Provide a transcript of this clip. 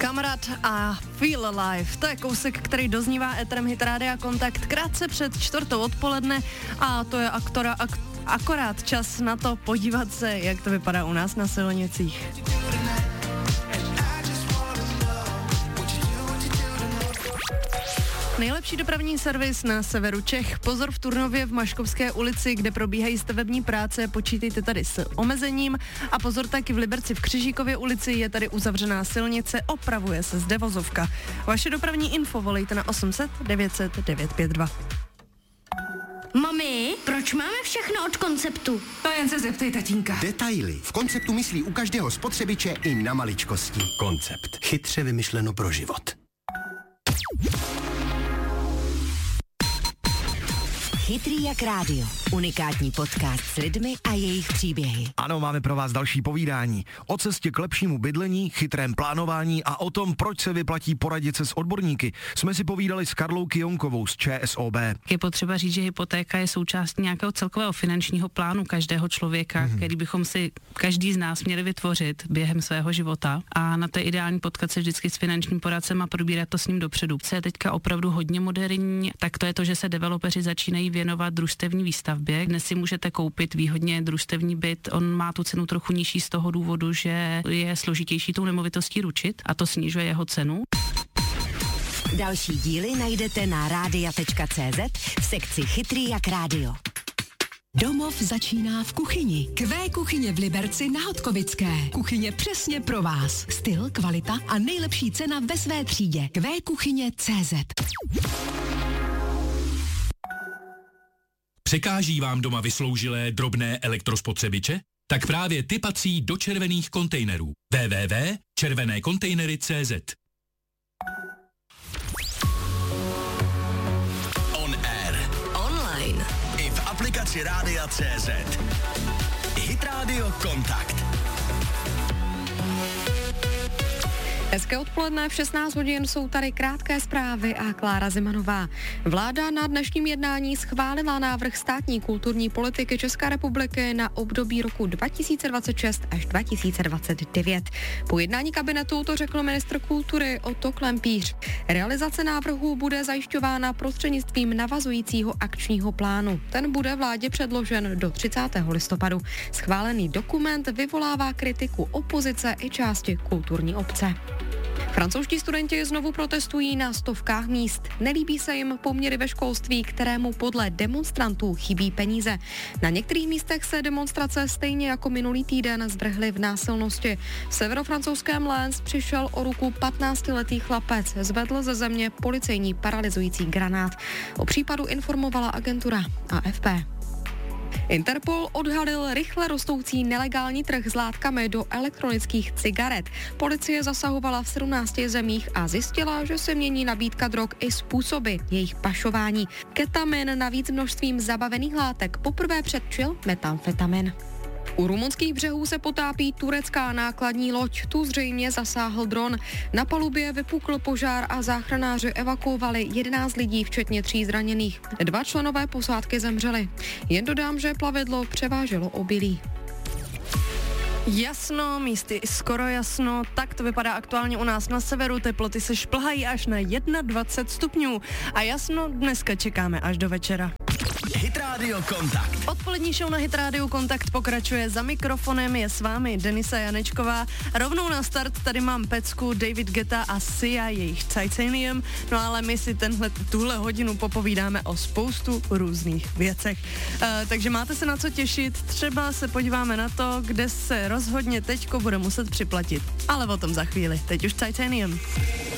Kamarád a Feel Alive. To je kousek, který doznívá éterem Hit Rádia Kontakt krátce před 4. odpoledne a to je akorát čas na to podívat se, jak to vypadá u nás na silnicích. Nejlepší dopravní servis na severu Čech. Pozor v Turnově v Maškovské ulici, kde probíhají stavební práce, počítejte tady s omezením. A pozor taky v Liberci v Křižíkově ulici je tady uzavřená silnice, opravuje se zde vozovka. Vaše dopravní info volejte na 800 900 952. Mami, proč máme všechno od Konceptu? To jen se zeptej tatínka. Detaily. V Konceptu myslí u každého spotřebiče i na maličkosti. Koncept. Chytře vymyšleno pro život. Chytrý jak rádio. Unikátní podcast s lidmi a jejich příběhy. Ano, máme pro vás další povídání. O cestě k lepšímu bydlení, chytrém plánování a o tom, proč se vyplatí poradit se s odborníky. Jsme si povídali s Karlou Kyjonkovou z ČSOB. Je potřeba říct, že hypotéka je součástí nějakého celkového finančního plánu každého člověka, který bychom si každý z nás měli vytvořit během svého života. A na to je ideální potkat se vždycky s finančním poradcem a probírat to s ním dopředu. Co je teďka opravdu hodně moderní, tak to je to, že se developeři začínají věnovat družstevní výstavbě. Dnes si můžete koupit výhodně družstevní byt, on má tu cenu trochu nižší z toho důvodu, že je složitější tou nemovitostí ručit a to snižuje jeho cenu. Další díly najdete na radia.cz v sekci Chytrý jak rádio. Domov začíná v kuchyni. Q kuchyně v Liberci na Hodkovické. Kuchyně přesně pro vás. Styl, kvalita a nejlepší cena ve své třídě. qkuchyně.cz. Překáží vám doma vysloužilé drobné elektrospotřebiče? Tak právě ty patří do červených kontejnerů. www.červenékontejnery.cz. On air. Online. I v aplikaci Rádia.cz. Hit Radio Kontakt. Hezké odpoledne, v 16 hodin jsou tady krátké zprávy a Klára Zimanová. Vláda na dnešním jednání schválila návrh státní kulturní politiky České republiky na období roku 2026 až 2029. Po jednání kabinetu to řekl ministr kultury Otto Klempíř. Realizace návrhu bude zajišťována prostřednictvím navazujícího akčního plánu. Ten bude vládě předložen do 30. listopadu. Schválený dokument vyvolává kritiku opozice i části kulturní obce. Francouzští studenti znovu protestují na stovkách míst. Nelíbí se jim poměry ve školství, kterému podle demonstrantů chybí peníze. Na některých místech se demonstrace stejně jako minulý týden zvrhly v násilnosti. V severofrancouzském Lens přišel o ruku 15-letý chlapec. Zvedl ze země policejní paralyzující granát. O případu informovala agentura AFP. Interpol odhalil rychle rostoucí nelegální trh s látkami do elektronických cigaret. Policie zasahovala v 17 zemích a zjistila, že se mění nabídka drog i způsoby jejich pašování. Ketamin navíc množstvím zabavených látek poprvé předčil metamfetamin. U rumunských břehů se potápí turecká nákladní loď. Tu zřejmě zasáhl dron. Na palubě vypukl požár a záchranáři evakuovali 11 lidí, včetně 3 zraněných. 2 členové posádky zemřeli. Jen dodám, že plavidlo převáželo obilí. Jasno, místy skoro jasno, tak to vypadá aktuálně u nás na severu, teploty se šplhají až na 21 stupňů a jasno dneska čekáme až do večera. Hit Radio Kontakt. Odpolední show na Hit Radio Kontakt pokračuje, za mikrofonem je s vámi Denisa Janečková. Rovnou na start tady mám pecku David Guetta a Sia, jejich Titanium, no ale my si tuhle hodinu popovídáme o spoustu různých věcech. Takže máte se na co těšit, třeba se podíváme na to, kde se rozhodně teďko bude muset připlatit, ale o tom za chvíli, teď už Titanium.